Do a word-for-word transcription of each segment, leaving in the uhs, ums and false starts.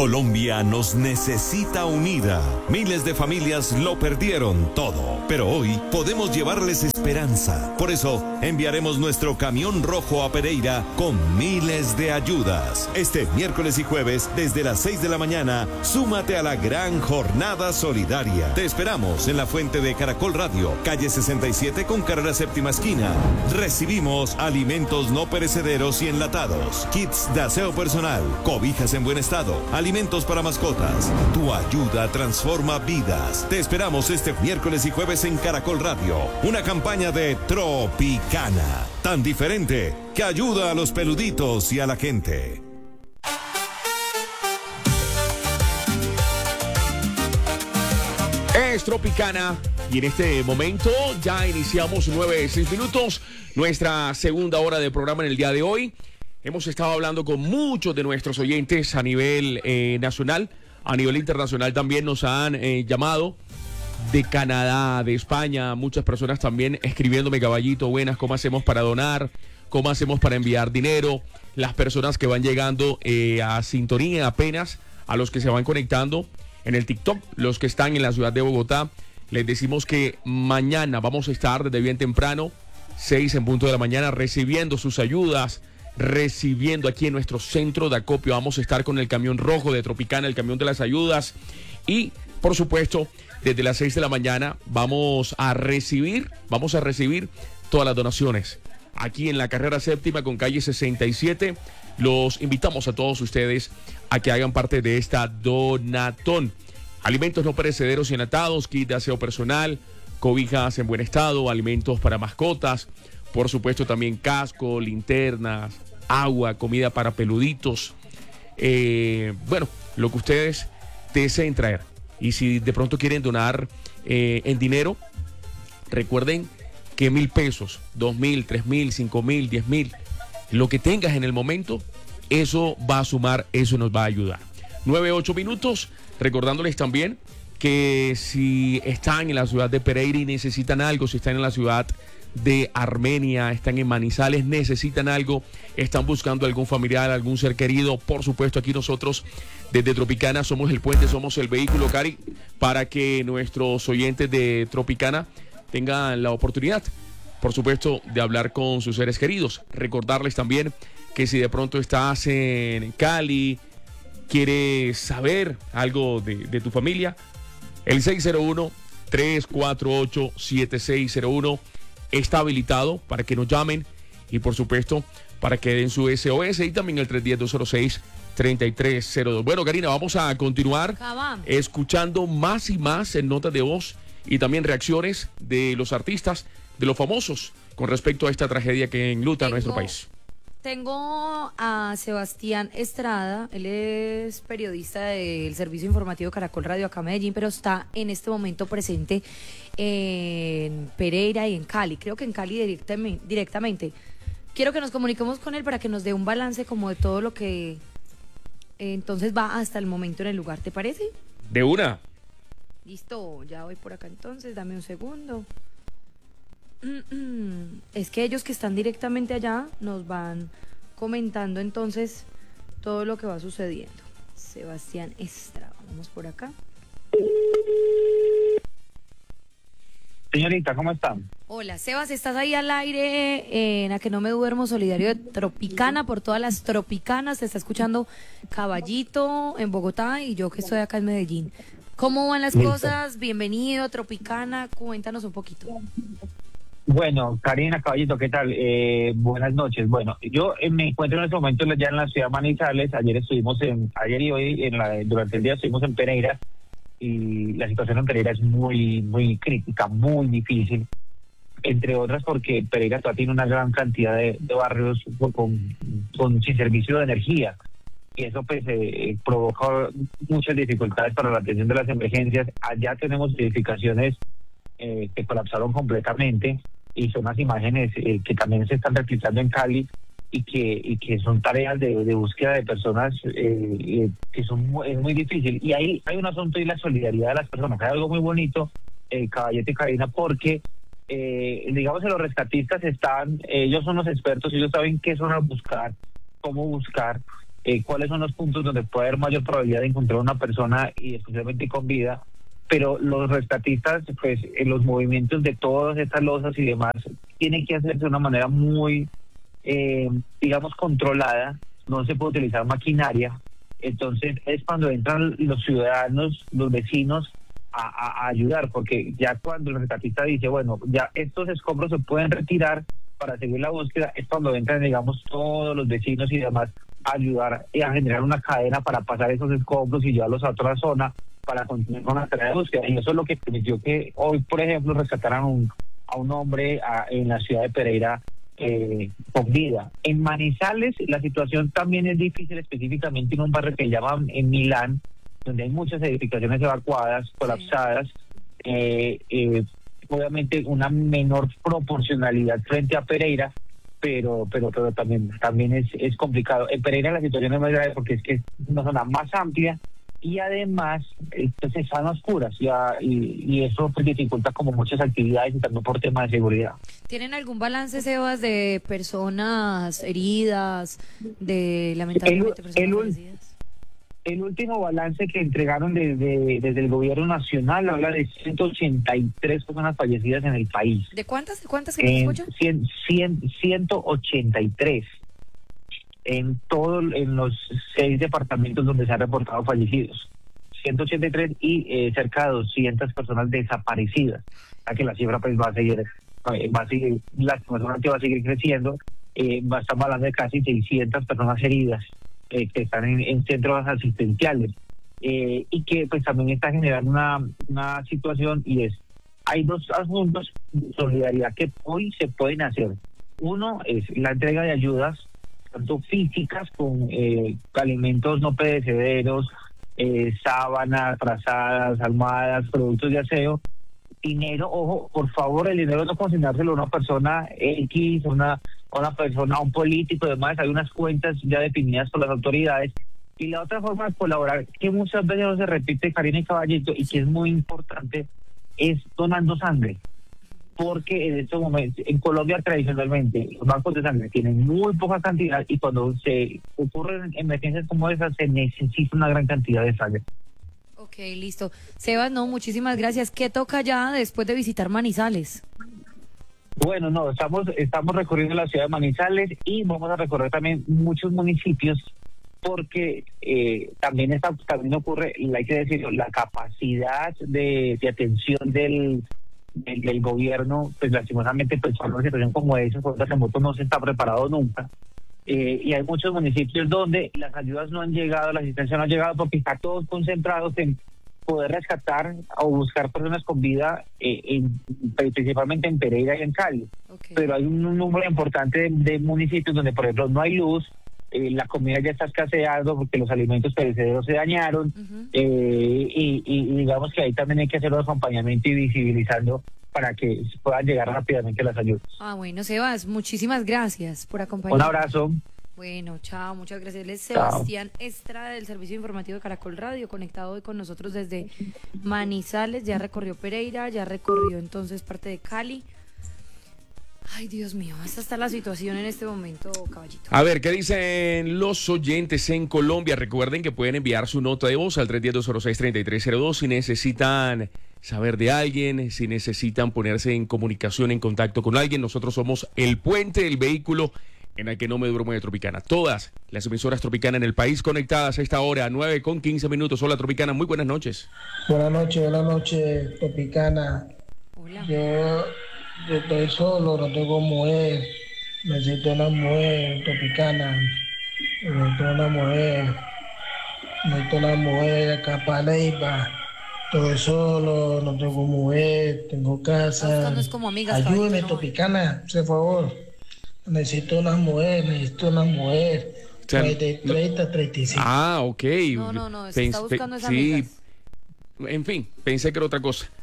Colombia nos necesita unida. Miles de familias lo perdieron todo, pero hoy podemos llevarles esperanza. Por eso, enviaremos nuestro camión rojo a Pereira con miles de ayudas. Este miércoles y jueves, desde las seis de la mañana, súmate a la gran jornada solidaria. Te esperamos en la fuente de Caracol Radio, calle sesenta y siete con carrera séptima esquina. Recibimos alimentos no perecederos y enlatados, kits de aseo personal, cobijas en buen estado, alimentos para mascotas. Tu ayuda transforma vidas. Te esperamos este miércoles y jueves en Caracol Radio. Una campaña de Tropicana, tan diferente que ayuda a los peluditos y a la gente. Es Tropicana y en este momento ya iniciamos nueve, seis minutos, nuestra segunda hora de programa en el día de hoy. Hemos estado hablando con muchos de nuestros oyentes a nivel eh, nacional, a nivel internacional también nos han eh, llamado de Canadá, de España, muchas personas también escribiéndome, caballito, buenas, ¿cómo hacemos para donar? ¿Cómo hacemos para enviar dinero? Las personas que van llegando eh, a sintonía apenas, a los que se van conectando en el TikTok, los que están en la ciudad de Bogotá, les decimos que mañana vamos a estar desde bien temprano, seis en punto de la mañana, recibiendo sus ayudas, recibiendo aquí en nuestro centro de acopio. Vamos a estar con el camión rojo de Tropicana, el camión de las ayudas, y por supuesto desde las seis de la mañana vamos a recibir vamos a recibir todas las donaciones aquí en la carrera séptima con calle sesenta y siete. Los invitamos a todos ustedes a que hagan parte de esta donatón. Alimentos no perecederos y enlatados, kit de aseo personal, cobijas en buen estado, alimentos para mascotas, por supuesto también casco, linternas, agua, comida para peluditos. Eh, bueno, lo que ustedes deseen traer. Y si de pronto quieren donar eh, en dinero, recuerden que mil pesos, dos mil, tres mil, cinco mil, diez mil, lo que tengas en el momento, eso va a sumar, eso nos va a ayudar. nueve, ocho minutos, recordándoles también que si están en la ciudad de Pereira y necesitan algo, si están en la ciudad de Armenia, están en Manizales, necesitan algo, están buscando algún familiar, algún ser querido, por supuesto aquí nosotros desde Tropicana somos el puente, somos el vehículo, Cari, para que nuestros oyentes de Tropicana tengan la oportunidad, por supuesto, de hablar con sus seres queridos. Recordarles también que si de pronto estás en Cali, quieres saber algo de, de tu familia, el seis cero uno, tres cuatro ocho, siete seis cero uno está habilitado para que nos llamen y por supuesto para que den su S O S y también el tres uno cero, dos cero seis, tres tres cero dos. Bueno, Karina, vamos a continuar Cabam. escuchando más y más en notas de voz y también reacciones de los artistas, de los famosos, con respecto a esta tragedia que enluta a nuestro país. Tengo a Sebastián Estrada, él es periodista del Servicio Informativo Caracol Radio acá en Medellín, pero está en este momento presente en Pereira y en Cali, creo que en Cali directamente, directamente. Quiero que nos comuniquemos con él para que nos dé un balance como de todo lo que eh, entonces va hasta el momento en el lugar, ¿te parece? De una. Listo, ya voy por acá entonces, dame un segundo. Es que ellos que están directamente allá nos van comentando entonces todo lo que va sucediendo. Sebastián Estrada, vamos por acá. Señorita, ¿cómo están? Hola, Sebas, estás ahí al aire en A Que No Me Duermo, solidario de Tropicana, por todas las tropicanas, te está escuchando Caballito en Bogotá y yo que estoy acá en Medellín. ¿Cómo van las Listo. cosas? Bienvenido, Tropicana, cuéntanos un poquito. Bueno, Karina, Caballito, ¿qué tal? Eh, buenas noches. Bueno, yo eh, me encuentro en este momento ya en la ciudad de Manizales. Ayer estuvimos en, ayer y hoy en la, durante el día estuvimos en Pereira y la situación en Pereira es muy, muy crítica, muy difícil. Entre otras porque Pereira todavía tiene una gran cantidad de, de barrios con, con, con sin servicio de energía. Y eso pues eh, provoca muchas dificultades para la atención de las emergencias. Allá tenemos edificaciones eh, que colapsaron completamente y son las imágenes eh, que también se están replicando en Cali y que y que son tareas de, de búsqueda de personas eh, eh, que son muy, es muy difícil. Y ahí hay un asunto y la solidaridad de las personas. Hay algo muy bonito, eh, Caballete y Karina, porque eh, digamos que los rescatistas están, ellos son los expertos, ellos saben qué zonas buscar, cómo buscar. eh, cuáles son los puntos donde puede haber mayor probabilidad de encontrar una persona y especialmente con vida, pero los rescatistas, pues en los movimientos de todas estas losas y demás, tienen que hacerse de una manera muy, eh, digamos, controlada, no se puede utilizar maquinaria, entonces es cuando entran los ciudadanos, los vecinos, a, a, a ayudar, porque ya cuando el rescatista dice, bueno, ya estos escombros se pueden retirar para seguir la búsqueda, es cuando entran, digamos, todos los vecinos y demás a ayudar y a generar una cadena para pasar esos escombros y llevarlos a otra zona para continuar con la tarea de búsqueda. Y eso es lo que permitió que hoy, por ejemplo, rescataran un, a un hombre a, en la ciudad de Pereira eh, con vida. En Manizales la situación también es difícil, específicamente en un barrio que llaman en Milán, donde hay muchas edificaciones evacuadas, colapsadas, eh, eh, obviamente una menor proporcionalidad frente a Pereira, pero pero pero también también es, es complicado. En Pereira la situación es más grave porque es que es una zona más amplia y además pues, están oscuras ya, y, y eso pues, dificulta como muchas actividades y también por temas de seguridad. ¿Tienen algún balance, Sebas, de personas heridas, de lamentablemente el, personas el, fallecidas? El último balance que entregaron desde, desde el gobierno nacional habla de ciento ochenta y tres personas fallecidas en el país. ¿De cuántas? ¿De cuántas que no escucho? cien, cien, ciento ochenta y tres en todos en los seis departamentos donde se han reportado fallecidos. ciento ochenta y tres y eh, cerca de doscientas personas desaparecidas. O sea que la cifra pues va a seguir, va a seguir, lastimosamente va a seguir creciendo. Eh, estamos hablando de casi seiscientas personas heridas. Eh, que están en, en centros asistenciales eh, y que pues también está generando una, una situación y es, hay dos asuntos de solidaridad que hoy se pueden hacer. Uno es la entrega de ayudas, tanto físicas con eh, alimentos no perecederos, eh, sábanas, frazadas, almohadas, productos de aseo, dinero, ojo, por favor, el dinero no consignárselo a una persona X, una a una persona, a un político y demás, hay unas cuentas ya definidas por las autoridades. Y la otra forma de colaborar, que muchas veces no se repite, Karina y Caballito, y que es muy importante, es donando sangre. Porque en estos momentos, en Colombia tradicionalmente, los bancos de sangre tienen muy poca cantidad y cuando se ocurren emergencias como esas, se necesita una gran cantidad de sangre. Ok, listo. Sebas, no, muchísimas gracias. ¿Qué toca ya después de visitar Manizales? Bueno, no, estamos estamos recorriendo la ciudad de Manizales y vamos a recorrer también muchos municipios porque eh, también está también ocurre, hay que decirlo, la capacidad de, de atención del, del del gobierno, pues lastimosamente pues para una situación como esa, por terremoto no se está preparado nunca. Eh, y hay muchos municipios donde las ayudas no han llegado, la asistencia no ha llegado porque está todos concentrados en poder rescatar o buscar personas con vida, eh, en, principalmente en Pereira y en Cali. Okay. Pero hay un, un número importante de, de municipios donde, por ejemplo, no hay luz, eh, la comida ya está escaseando porque los alimentos perecederos se dañaron, uh-huh. eh, y, y digamos que ahí también hay que hacer un acompañamiento y visibilizando para que puedan llegar rápidamente las ayudas. Ah, bueno, Sebas, muchísimas gracias por acompañarnos. Un abrazo. Bueno, chao, muchas gracias. Él es Sebastián Estrada del Servicio Informativo de Caracol Radio, conectado hoy con nosotros desde Manizales. Ya recorrió Pereira, ya recorrió entonces parte de Cali. Ay, Dios mío, esta está la situación en este momento, Caballito. A ver, ¿qué dicen los oyentes en Colombia? Recuerden que pueden enviar su nota de voz al tres uno cero, dos cero seis, tres tres cero dos si necesitan saber de alguien, si necesitan ponerse en comunicación, en contacto con alguien. Nosotros somos el puente, el vehículo en el que no me duermo de Tropicana. Todas las emisoras Tropicana en el país conectadas a esta hora, nueve con quince minutos. Hola, Tropicana, muy buenas noches. Buenas noches, buenas noches, Tropicana. Hola. Yo, yo estoy solo, no tengo mujer. Necesito una mujer, Tropicana. Necesito una mujer. Necesito una mujer acá para Leiva. Estoy solo, no tengo mujer, tengo casa. No es como amigas, ayúdeme, Caballito, no. Tropicana, por favor. Necesito una mujer, necesito una mujer. O sea, treinta, treinta y cinco. Ah, ok. No, no, no, se Pens- está buscando esas sí, amigas. En fin, pensé que era otra cosa.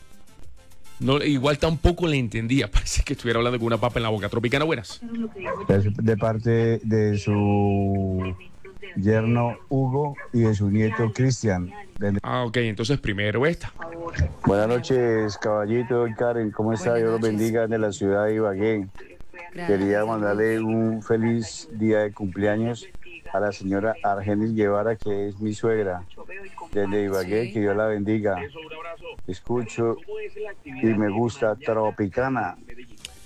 No, igual tampoco le entendía. Parece que estuviera hablando con una papa en la boca. Tropicana, buenas. De, de parte de su yerno Hugo y de su nieto Cristian. De... Ah, ok, entonces primero esta. Buenas noches, Caballito y Karen. ¿Cómo está? Buenas Dios los noches. bendiga de la ciudad de Ibagué. Gracias. Quería mandarle un feliz día de cumpleaños a la señora Argenis Guevara, que es mi suegra, desde Ibagué, Sí. que Dios la bendiga. Escucho y me gusta Tropicana.